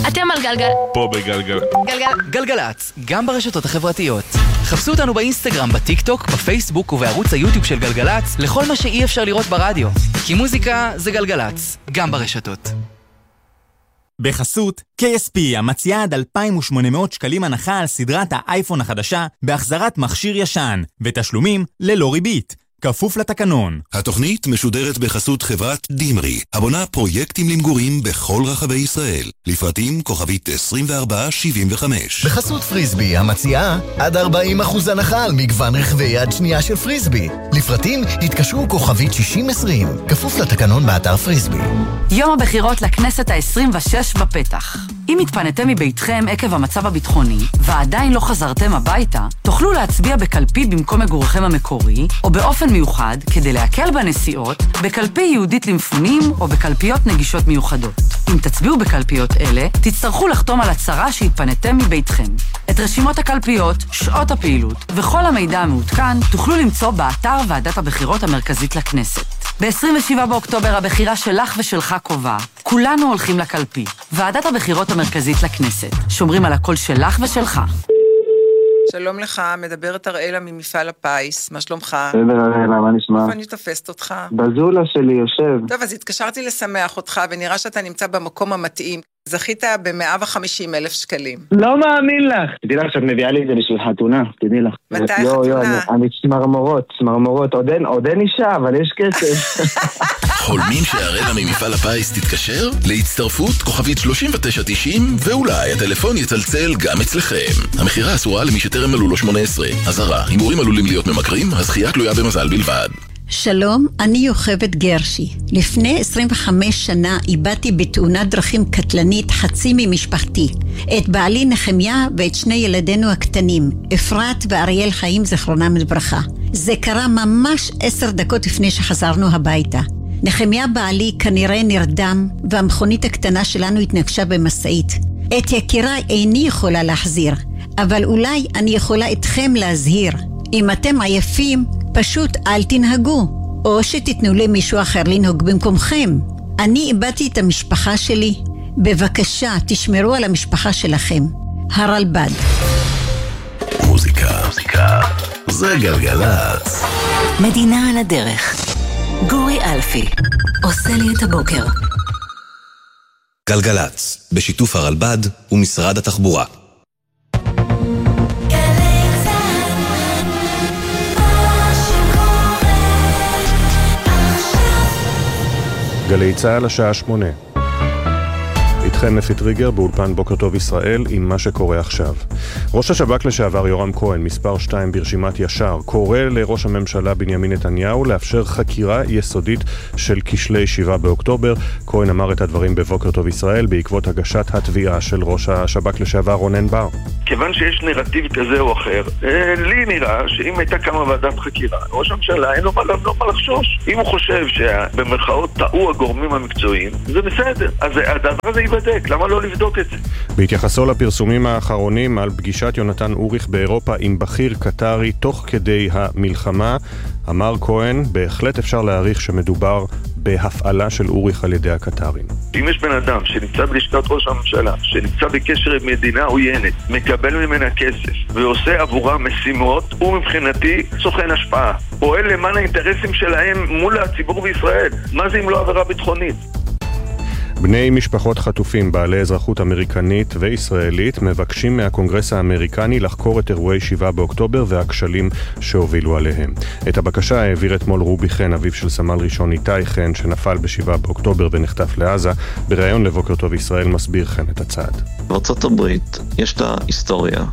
אתם על גלגל. פה בגלגל. גלגלצ, גם ברשתות החברתיות. חפשו אותנו באינסטגרם, בטיק טוק, בפייסבוק ובערוץ היוטיוב של גלגלצ, לכל מה שאי אפשר לראות ברדיו. כי מוזיקה זה גלגלצ, גם ברשתות. בחסות, KSP המציעה עד 2,800 שקלים הנחה על סדרת האייפון החדשה בהחזרת מכשיר ישן ותשלומים ללא ריבית. כפוף לתקנון. התוכנית משודרת בחסות חברת דימרי, הבונה פרויקטים למגורים בכל רחבי ישראל. לפרטים כוכבית 2475. בחסות פריסבי המציעה עד 40% הנחה על מגוון רכבי יד שנייה של פריסבי. לפרטים התקשרו כוכבית 6020. כפוף לתקנון באתר פריסבי. יום הבחירות לכנסת ה-26 בפתח. אם התפנתם מביתכם עקב המצב הביטחוני ועדיין לא חזרתם הביתה, תוכלו להצביע בקלפי במקום מגורכם המקורי, או באופן מיוחד כדי להקל בנסיעות בקלפי יהודית למפונים או בקלפיות נגישות מיוחדות. אם תצביעו בקלפיות אלה, תצטרכו לחתום על הצהרה שהתפנתם מביתכם. את רשימות הקלפיות, שעות הפעילות וכל המידע המעודכן תוכלו למצוא באתר ועדת הבחירות המרכזית לכנסת. ב-27 באוקטובר הבחירה שלך ושלך קובע. כולנו הולכים לקלפי. ועדת הבחירות המרכזית לכנסת. שומרים על הקול שלך ושלך. שלום לך, מדברת אראלה ממפעל הפיס, מה שלומך? בסדר אראלה, מה נשמע? איפה אני תופסת אותך? בזולה שלי יושב. טוב, אז התקשרתי לשמח אותך, ונראה שאתה נמצא במקום המתאים. זכית ב-150,000 שקלים. לא מאמין לך. תדעי לך שאת מביאה לי את זה בשביל חתונה, תדעי לך. מתי חתונה? אני צמרמורות, עוד אין אישה, אבל יש כסף. חולמים שהאראלה ממפעל הפיס תתקשר? להצטרפות כוכבית 3990, ואולי הטלפון יצלצל גם אצלכם. המחירה אסורה למי שטרם מלאו לו 18. אזהרה, הימורים עלולים להיות ממכרים, הזכייה תלויה במזל בלבד. שלום, אני יוכבד גרשי. לפני 25 שנה איבדתי בתאונת דרכים קטלנית חצי ממשפחתי. את בעלי נחמיה ואת שני ילדינו הקטנים, אפרת ואריאל חיים זכרונם לברכה. זה קרה ממש 10 דקות לפני שחזרנו הביתה. נחמיה בעלי כנראה נרדם, והמכונית הקטנה שלנו התנגשה במסעית. את יקיריי איני יכולה להחזיר, אבל אולי אני יכולה אתכם להזהיר. אם אתם עייפים, פשוט אל תנהגו, או שתתנו למישהו אחר לנהוג במקומכם. אני איבדתי את המשפחה שלי. בבקשה, תשמרו על המשפחה שלכם. הרלב"ד. מוזיקה זה גלגלצ. מדינה על הדרך. גורי אלפי עושה לי את הבוקר. גלגלצ, בשיתוף הרלב"ד ומשרד התחבורה. גלי צהל השעה 8. איתכם אפי טריגר באולפן בוקר טוב ישראל עם מה שקורה עכשיו. ראש השב"כ לשעבר יורם כהן, מספר 2 ברשימת ישר, קורא לראש הממשלה בנימין נתניהו לאפשר חקירה יסודית של כשלי 7 באוקטובר. כהן אמר את הדברים בבוקר טוב ישראל בעקבות הגשת התביעה של ראש השב"כ לשעבר רונן בר. כיוון שיש נרטיב כזה או אחר, לי נראה שאם הייתה כמה ועדת חקירה, ראש הממשלה אין לו מה לחשוש. אם הוא חושב שבמרכאות טעו הגורמים המקצועיים, זה בסדר. אז הדבר הזה ייבדק, למה לא לבדוק את זה? בהתייחסו לפרסומים האחרונים על פגישת יונתן אוריך באירופה עם בכיר קטרי תוך כדי המלחמה, אמר כהן, בהחלט אפשר להעריך שמדובר בהפעלה של אוריך על ידי הקטרים. אם יש בן אדם שנמצא בלשכת ראש הממשלה, שנמצא בקשר עם מדינה עוינת, מקבל ממנה כסף ועושה עבורה משימות, הוא מבחינתי סוכן השפעה. פועל למען האינטרסים שלהם מול הציבור בישראל. מה זה אם לא עבירה ביטחונית? בני משפחות חטופים בעלי אזרחות אמריקנית וישראלית מבקשים מהקונגרס האמריקני לחקור את אירועי 7 באוקטובר והכשלים שהובילו עליהם. את הבקשה העביר אתמול רובי חן, אביו של סמל ראשון איתי חן שנפל ב7 באוקטובר ונחטף לעזה. בראיון לבוקר טוב ישראל מסביר חן את הצעד. בארצות הברית יש לה היסטוריה